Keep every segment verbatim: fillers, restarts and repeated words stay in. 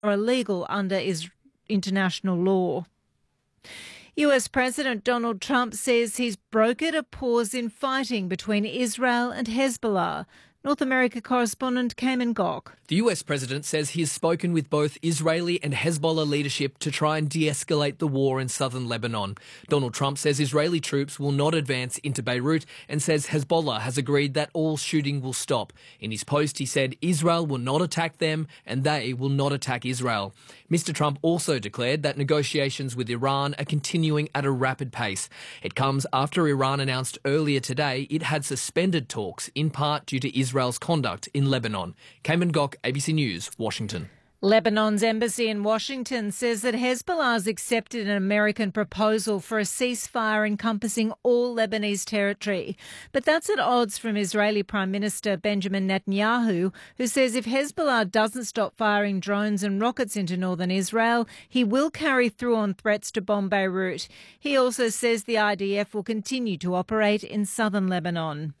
are illegal under is- international law. U S President Donald Trump says he's brokered a pause in fighting between Israel and Hezbollah. North America correspondent Cayman Gok. The U S president says he has spoken with both Israeli and Hezbollah leadership to try and de-escalate the war in southern Lebanon. Donald Trump says Israeli troops will not advance into Beirut and says Hezbollah has agreed that all shooting will stop. In his post, he said Israel will not attack them and they will not attack Israel. Mister Trump also declared that negotiations with Iran are continuing at a rapid pace. It comes after Iran announced earlier today it had suspended talks, in part due to Israel Israel's conduct in Lebanon. Cayman Gok, A B C News, Washington. Lebanon's embassy in Washington says that Hezbollah has accepted an American proposal for a ceasefire encompassing all Lebanese territory. But that's at odds from Israeli Prime Minister Benjamin Netanyahu, who says if Hezbollah doesn't stop firing drones and rockets into northern Israel, he will carry through on threats to bomb Beirut. He also says the I D F will continue to operate in southern Lebanon.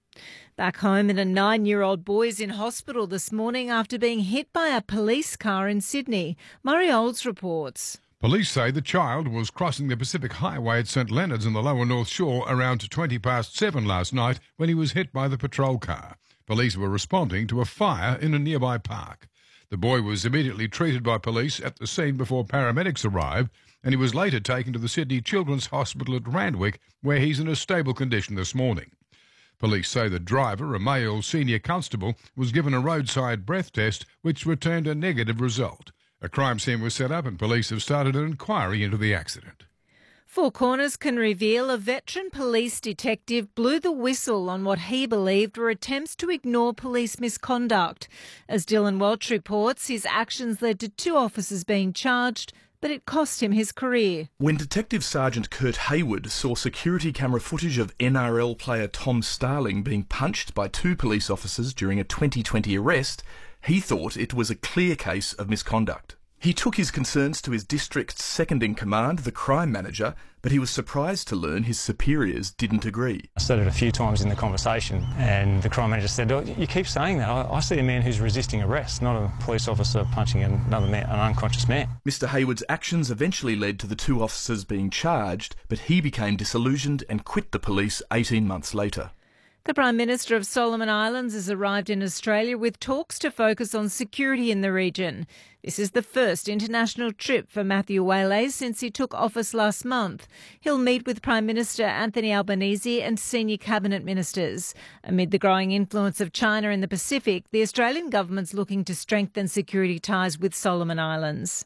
Back home, and a nine-year-old boy is in hospital this morning after being hit by a police car in Sydney. Murray Olds reports. Police say the child was crossing the Pacific Highway at St Leonard's in the lower North Shore around twenty past seven last night when he was hit by the patrol car. Police were responding to a fire in a nearby park. The boy was immediately treated by police at the scene before paramedics arrived, and he was later taken to the Sydney Children's Hospital at Randwick, where he's in a stable condition this morning. Police say the driver, a male senior constable, was given a roadside breath test which returned a negative result. A crime scene was set up and police have started an inquiry into the accident. Four Corners can reveal a veteran police detective blew the whistle on what he believed were attempts to ignore police misconduct. As Dylan Welch reports, his actions led to two officers being charged, but it cost him his career. When Detective Sergeant Kurt Hayward saw security camera footage of N R L player Tom Starling being punched by two police officers during a twenty twenty arrest, he thought it was a clear case of misconduct. He took his concerns to his district's second-in-command, the crime manager, but he was surprised to learn his superiors didn't agree. I said it a few times in the conversation, and the crime manager said, oh, you keep saying that. I, I see a man who's resisting arrest, not a police officer punching another man, an unconscious man. Mister Hayward's actions eventually led to the two officers being charged, but he became disillusioned and quit the police eighteen months later. The Prime Minister of Solomon Islands has arrived in Australia with talks to focus on security in the region. This is the first international trip for Matthew Whale since he took office last month. He'll meet with Prime Minister Anthony Albanese and senior cabinet ministers. Amid the growing influence of China in the Pacific, the Australian government's looking to strengthen security ties with Solomon Islands.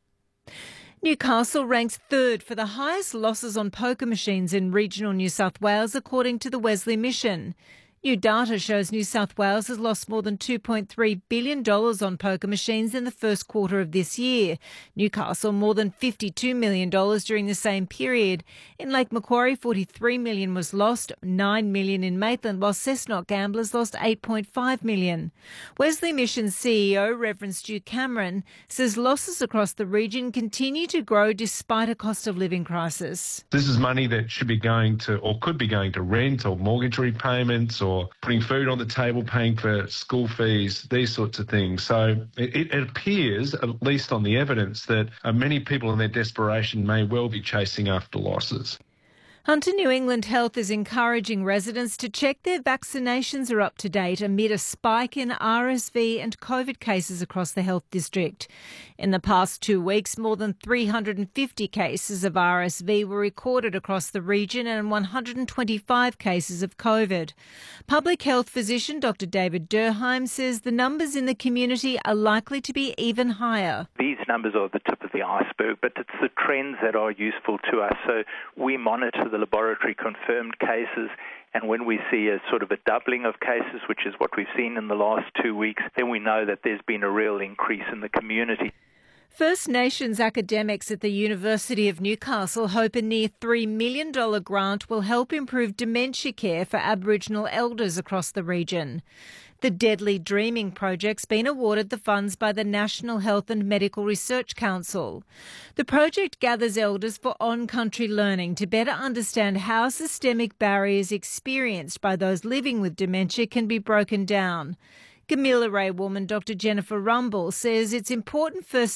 Newcastle ranks third for the highest losses on poker machines in regional New South Wales, according to the Wesley Mission. New data shows New South Wales has lost more than two point three billion dollars on poker machines in the first quarter of this year. Newcastle more than fifty-two million dollars during the same period. In Lake Macquarie, forty-three million dollars was lost, nine million dollars in Maitland, while Cessnock gamblers lost eight point five million dollars. Wesley Mission C E O, Reverend Stu Cameron, says losses across the region continue to grow despite a cost of living crisis. This is money that should be going to, or could be going to rent or mortgage repayments or or putting food on the table, paying for school fees, these sorts of things. So it, it appears, at least on the evidence, that uh, many people in their desperation may well be chasing after losses. Hunter New England Health is encouraging residents to check their vaccinations are up to date amid a spike in R S V and COVID cases across the health district. In the past two weeks, more than three hundred fifty cases of R S V were recorded across the region and one hundred twenty-five cases of COVID. Public health physician Doctor David Durheim says the numbers in the community are likely to be even higher. These numbers are the tip of the iceberg, but it's the trends that are useful to us. So we monitor the laboratory confirmed cases, and when we see a sort of a doubling of cases, which is what we've seen in the last two weeks, then we know that there's been a real increase in the community. First Nations academics at the University of Newcastle hope a near three million dollars grant will help improve dementia care for Aboriginal elders across the region. The Deadly Dreaming Project's been awarded the funds by the National Health and Medical Research Council. The project gathers elders for on-country learning to better understand how systemic barriers experienced by those living with dementia can be broken down. Gamilla Ray woman Doctor Jennifer Rumble says it's important for